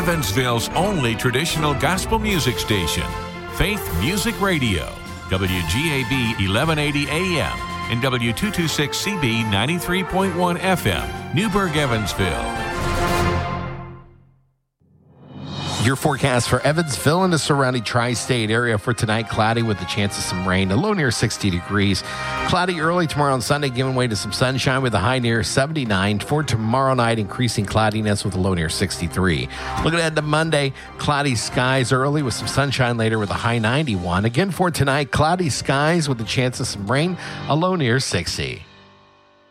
Evansville's only traditional gospel music station, Faith Music Radio, WGAB 1180 AM and W226CB 93.1 FM, Newburgh, Evansville. Your forecast for Evansville and the surrounding tri-state area for tonight: cloudy with a chance of some rain, a low near 60 degrees. Cloudy early tomorrow and Sunday, giving way to some sunshine with a high near 79. For tomorrow night, increasing cloudiness with a low near 63. Looking ahead to Monday, cloudy skies early with some sunshine later with a high 91. Again for tonight, cloudy skies with a chance of some rain, a low near 60.